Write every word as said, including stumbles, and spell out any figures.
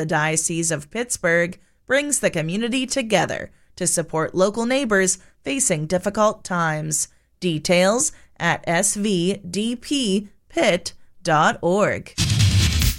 The Diocese of Pittsburgh brings the community together to support local neighbors facing difficult times. Details at s v d p pitt dot org.